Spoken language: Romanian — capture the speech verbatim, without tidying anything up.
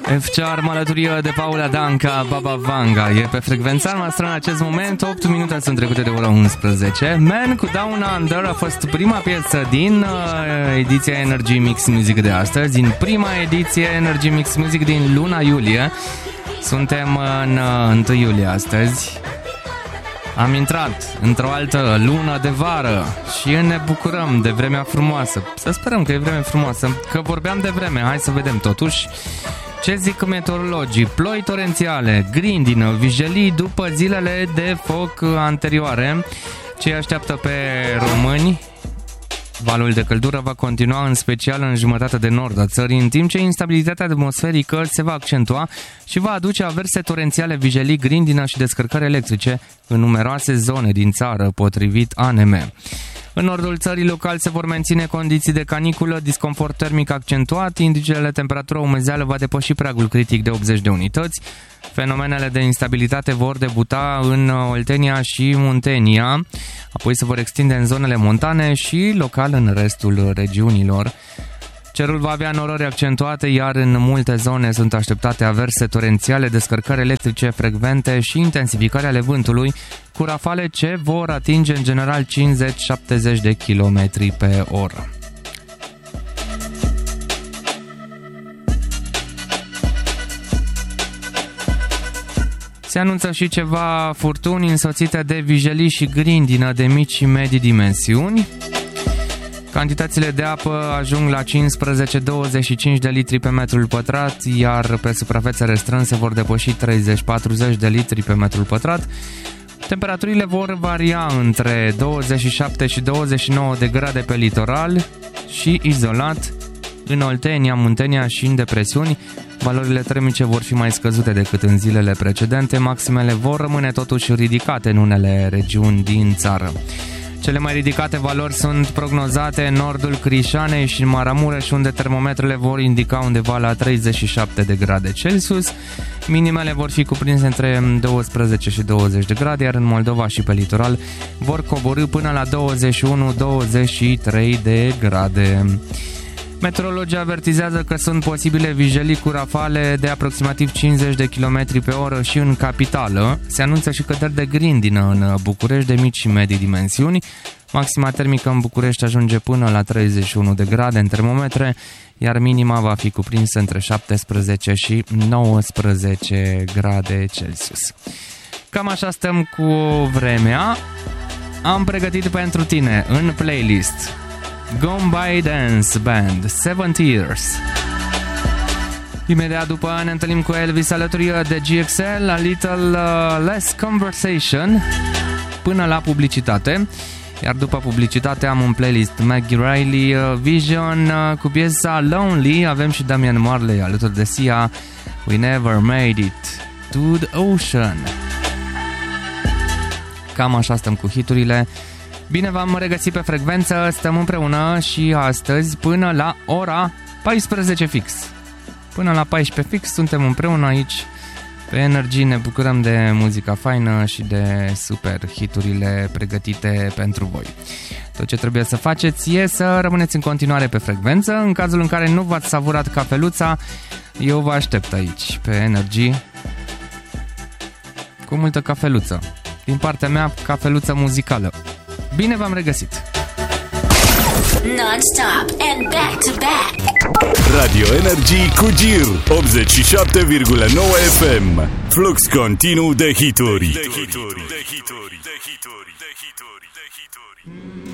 F C R, alături de Paula Danca, Baba Vanga. E pe frecvența noastră în acest moment. Opt minute sunt trecute de ora unsprezece. Man cu Down Under a fost prima piesă din uh, ediția Energy Mix Music de astăzi, din prima ediție Energy Mix Music din luna iulie. Suntem în uh, unu iulie astăzi. Am intrat într-o altă lună de vară și ne bucurăm de vremea frumoasă. Să sperăm că e vreme frumoasă, că vorbeam de vreme. Hai să vedem totuși ce zic meteorologii. Ploi torențiale, grindină, vijelii după zilele de foc anterioare. Ce așteaptă pe români? Valul de căldură va continua în special în jumătatea de nord a țării, în timp ce instabilitatea atmosferică se va accentua și va aduce averse torențiale, vijelii, grindină și descărcări electrice în numeroase zone din țară, potrivit A N M. În nordul țării local se vor menține condiții de caniculă, disconfort termic accentuat, indicele temperatură umezeală va depăși pragul critic de optzeci de unități. Fenomenele de instabilitate vor debuta în Oltenia și Muntenia, apoi se vor extinde în zonele montane și local în restul regiunilor. Cerul va avea norări accentuate, iar în multe zone sunt așteptate averse torențiale, descărcări electrice frecvente și intensificarea ale vântului, cu rafale ce vor atinge în general cincizeci șaptezeci de kilometri pe oră. Se anunță și ceva furtuni însoțite de vijelii și grindină de mici și medii dimensiuni. Cantitățile de apă ajung la cincisprezece douăzeci și cinci de litri pe metrul pătrat, iar pe suprafețe restrânse vor depăși treizeci patruzeci de litri pe metrul pătrat. Temperaturile vor varia între douăzeci și șapte și douăzeci și nouă de grade pe litoral și izolat în Oltenia, Muntenia și în depresiuni. Valorile termice vor fi mai scăzute decât în zilele precedente, maximele vor rămâne totuși ridicate în unele regiuni din țară. Cele mai ridicate valori sunt prognozate în nordul Crișanei și în Maramureș, unde termometrele vor indica undeva la treizeci și șapte de grade Celsius. Minimele vor fi cuprinse între douăsprezece și douăzeci de grade, iar în Moldova și pe litoral vor coborî până la douăzeci și unu douăzeci și trei de grade. Meteorologii avertizează că sunt posibile vijelii cu rafale de aproximativ cincizeci de kilometri pe oră și în capitală. Se anunță și căderi de grindină în București de mici și medii dimensiuni. Maxima termică în București ajunge până la treizeci și unu de grade în termometre, iar minima va fi cuprinsă între șaptesprezece și nouăsprezece grade Celsius. Cam așa stăm cu vremea. Am pregătit pentru tine în playlist Gone by Dance Band, seventy years. Imediat după ne întâlnim cu Elvis alături de G X L, A Little uh, Less Conversation, până la publicitate. Iar după publicitate am un playlist Maggie Riley, uh, Vision uh, cu piesa Lonely. Avem și Damian Marley alături de Sia, We Never Made It to the Ocean. Cam așa stăm cu hiturile. Bine v-am regăsit pe frecvență, stăm împreună și astăzi până la ora paisprezece fix. Până la paisprezece fix suntem împreună aici pe Energy, ne bucurăm de muzica faină și de super hiturile pregătite pentru voi. Tot ce trebuie să faceți e să rămâneți în continuare pe frecvență. În cazul în care nu v-ați savurat cafeluța, eu vă aștept aici pe Energy cu multă cafeluță. Din partea mea, cafeluță muzicală. Bine v-am regăsit! Non-stop and back-to-back Radio Energy cu Gir optzeci și șapte virgulă nouă F M. Flux continuu de hituri. De hituri, de hituri, de hituri, de hituri, de hituri.